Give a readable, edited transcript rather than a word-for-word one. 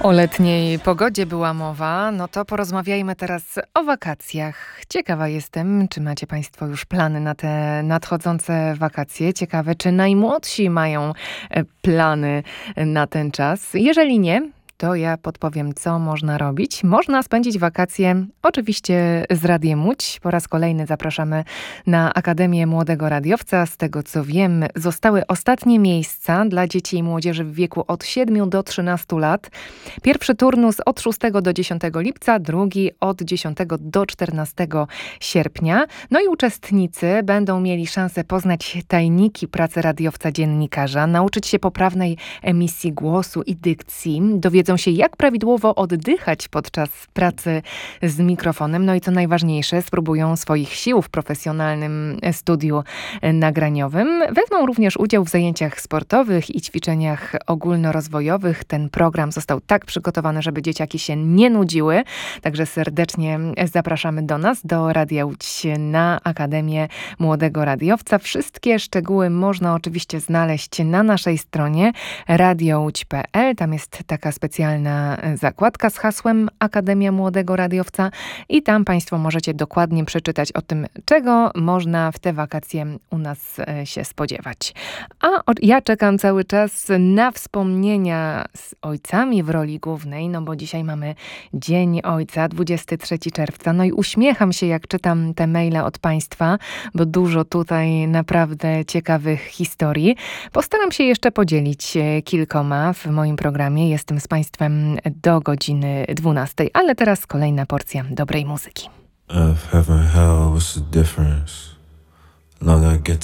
O letniej pogodzie była mowa, no to porozmawiajmy teraz o wakacjach. Ciekawa jestem, czy macie Państwo już plany na te nadchodzące wakacje. Ciekawe, czy najmłodsi mają plany na ten czas. Jeżeli nie, to ja podpowiem, co można robić. Można spędzić wakacje oczywiście z Radiem Łódź. Po raz kolejny zapraszamy na Akademię Młodego Radiowca. Z tego co wiem, zostały ostatnie miejsca dla dzieci i młodzieży w wieku od 7 do 13 lat. Pierwszy turnus od 6 do 10 lipca, drugi od 10 do 14 sierpnia. No i uczestnicy będą mieli szansę poznać tajniki pracy radiowca dziennikarza, nauczyć się poprawnej emisji głosu i dykcji, dowiedzą się, jak prawidłowo oddychać podczas pracy z mikrofonem. No i co najważniejsze, spróbują swoich sił w profesjonalnym studiu nagraniowym. Wezmą również udział w zajęciach sportowych i ćwiczeniach ogólnorozwojowych. Ten program został tak przygotowany, żeby dzieciaki się nie nudziły. Także serdecznie zapraszamy do nas, do Radia Łódź na Akademię Młodego Radiowca. Wszystkie szczegóły można oczywiście znaleźć na naszej stronie radiołódź.pl. Tam jest taka specjalna zakładka z hasłem Akademia Młodego Radiowca i tam Państwo możecie dokładnie przeczytać o tym, czego można w te wakacje u nas się spodziewać. A ja czekam cały czas na wspomnienia z ojcami w roli głównej, no bo dzisiaj mamy Dzień Ojca, 23 czerwca. No i uśmiecham się, jak czytam te maile od Państwa, bo dużo tutaj naprawdę ciekawych historii. Postaram się jeszcze podzielić kilkoma w moim programie. Jestem z Państwem do godziny 12, ale teraz kolejna porcja dobrej muzyki. Earth, heaven, hell, what's the difference? Long I get